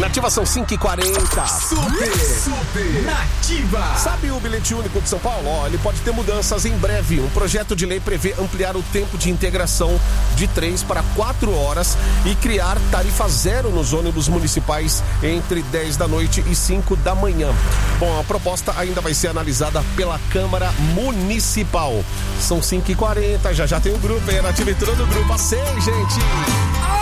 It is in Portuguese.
Nativa, são 5h40. Super Nativa. Sabe o bilhete único de São Paulo? Ele pode ter mudanças em breve. Um projeto de lei prevê ampliar o tempo de integração de 3 para 4 horas e criar tarifa zero nos ônibus municipais entre 10 da noite e 5 da manhã. Bom, a proposta ainda vai ser analisada pela Câmara Municipal. São 5h40, já tem o grupo aí, a Nativa entrou no grupo. A 6, gente.